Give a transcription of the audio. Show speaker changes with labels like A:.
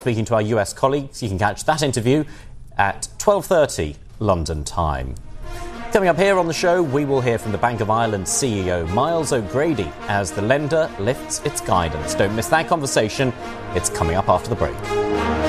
A: Speaking to our US colleagues, you can catch that interview at 12:30 London time. Coming up here on the show, we will hear from the Bank of Ireland CEO Myles O'Grady as the lender lifts its guidance. Don't miss that conversation. It's coming up after the break.